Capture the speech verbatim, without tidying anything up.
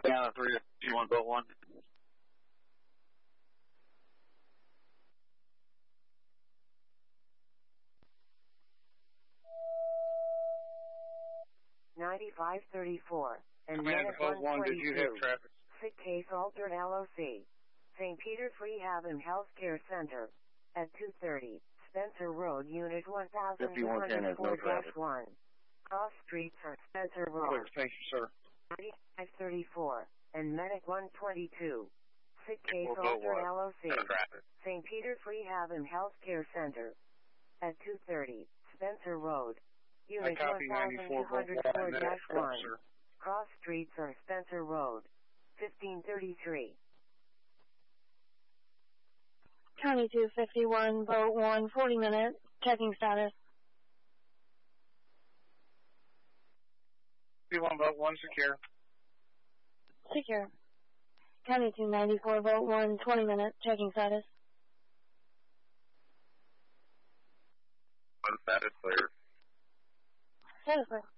County three fifty-one, vote one. ninety-five thirty-four. And Commander vote one, did you have traffic? Sick case altered L O C. Saint Peter's Rehab and Healthcare Center. At two thirty. Spencer Road, Unit one thousand two hundred four dash one. Cross Street for Spencer Road. Thank you, sir. ninety-five thirty-four. And Medic one twenty-two. Sick case We'll altered L O C. Traffic. Saint Peter's Rehab and Healthcare Center. At two thirty. Spencer Road. Unit one thousand two hundred four dash one. Cross Street for Spencer Road. fifteen thirty-three. County two fifty-one, boat one, forty minutes, checking status. fifty-one, boat one, secure. Secure. County two ninety-four, boat one, twenty minutes, checking status. Status clear. Status clear.